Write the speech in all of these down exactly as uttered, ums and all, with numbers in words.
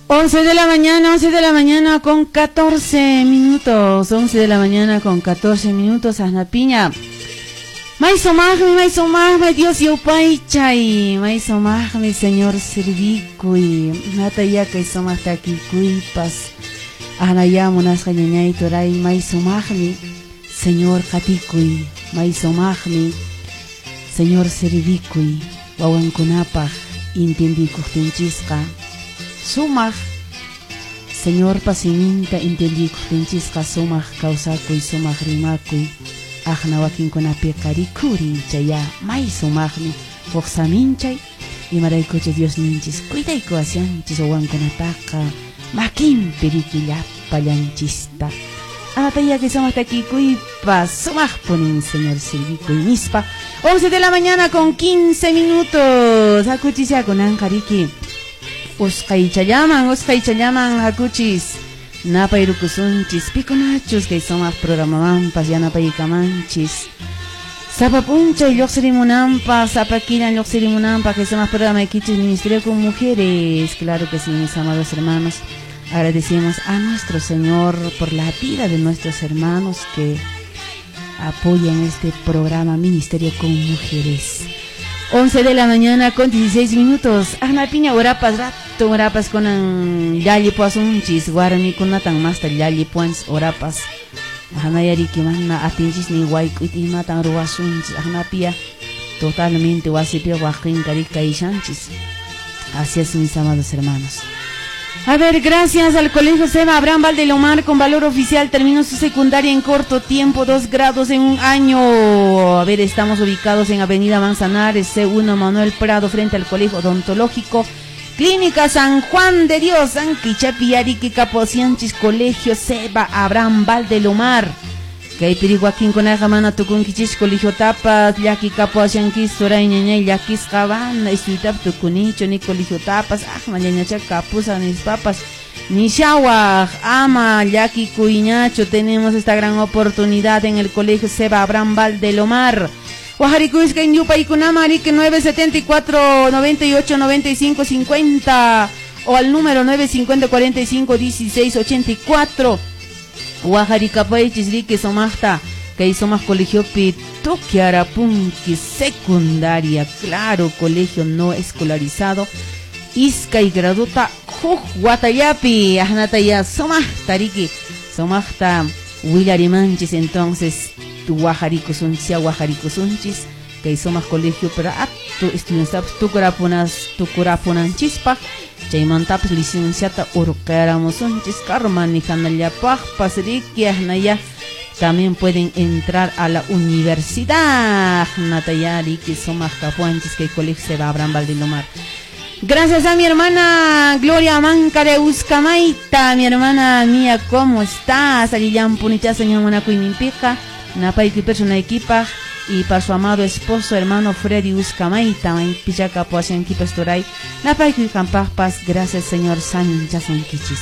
once de la mañana, once de la mañana con catorce minutos. once de la mañana con catorce minutos. Ana Piña. Maisomagmi, maisomagmi, Dios yo paichay. Maisomagmi, Señor Servicui. Nataya que somos aquí cuipas. Ana ya monas cañañay toray. Maisomagmi, Señor Katikui. Maisomagmi, Señor Servicui. Wawankunapaj. Intendi kuchtinchisqa. Sumaj, Señor Pasiminta, intendi kuchtinchisqa sumaj kawsakuy, sumaj rimakuy, ajna wakinkunapi karikuri, chaya, may sumajmi, fuqsaminchay, imaraykucha Dios ninchis, cuidayku asianchis wawankunataqa, makin pirikillapallanchista. Ataya que somos taquicuypas, sumaj ponen Señor Servicuy nispa. once de la mañana con quince minutos. Hakuchisia con ankariki. Uskay chayaman, uskay chayaman hakuchis. Napay rukusunchis, piconachos que somos programamampas, ya napay kamanchis. Sapapuncha y yoxerimunampa, sapaquina yoxerimunampa, que somos programa de Ministerio con Mujeres. Claro que sí, mis amados hermanos. Agradecemos a nuestro Señor por la vida de nuestros hermanos que apoyan este programa Ministerio con Mujeres. once de la mañana con dieciséis minutos. Ana Piña, orapas rato, orapas con an yali puasunchis, guarani con natan más tal yali puans orapas. Ana yari que mana atinchis ni guaycuit y matan ruasunchis. Ana Pia, totalmente guasipia guajin carica y chanchis. Así es, mis amados hermanos. A ver, gracias al Colegio Seba Abraham Valdelomar con valor oficial terminó su secundaria en corto tiempo, dos grados en un año. A ver, estamos ubicados en Avenida Manzanares, C uno Manuel Prado, frente al Colegio Odontológico, Clínica San Juan de Dios, San Quichapiyariqui, Capocianchis, Colegio Seba Abraham Valdelomar. Kay piriguakin kunaqa mana tukunkichis Colegio Tapas, llaki kapuashankis suray ñañay llakis qaban, estuitap tukunicho ni Colegio Tapas, ah mañañacha kapusa nis papas, ni shawaj, ama llaki kuiñacho, tenemos esta gran oportunidad en el Colegio Seba Abraham Valdelomar. Oajarikuisca en Yupa y Kunamari que nueve setenta y cuatro noventa y ocho noventa y cinco cincuenta o al número nueve cincuenta cuarenta y cinco dieciséis ochenta y cuatro. Oaxaricapay chisrique somachta que somos colegio pitoquiarapunqui secundaria, claro, colegio no escolarizado, isca y graduta juj guatayapi, ajnataya somachtariki, somachta willarimanchis, entonces tu oaxaricosunchis, oaxaricosunchis, que somos colegio pero acto estudiantes tu coraponas, tu coraponanchispa. Chaymantapis licenciata urqueramosunchis carmanijanallapaj pasriki ahnaya también pueden entrar a la universidad natayari que somos capuanchis que el colegio Seba Abraham Valdelomar. Gracias a mi hermana Gloria Mancare Uskamaita, mi hermana mía, ¿cómo estás? Alillan punicha señor Manacuimimpica, Napaiki persona equipa y para su amado esposo, hermano Freddy Uskamaita, Pichaca Poasianqui Pastoray, Napaiki Campaspas, gracias señor Sanin Chasanquichis.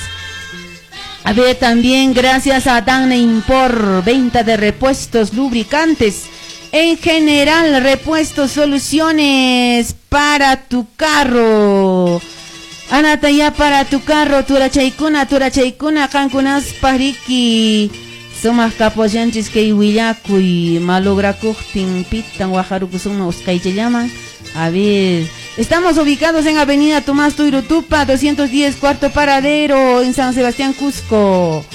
A ver, también gracias a Danne Impor, venta de repuestos lubricantes, en general repuestos, soluciones para tu carro. Anataya para tu carro, Turachaykuna, Turachaykuna, Cancunas Pariki. Somos capoyanchis que huillacuy malogracuchtin pitan guajarucusuma uskayche llaman. A ver, estamos ubicados en Avenida Tomás Tuirutupa, doscientos diez, cuarto paradero, en San Sebastián, Cusco.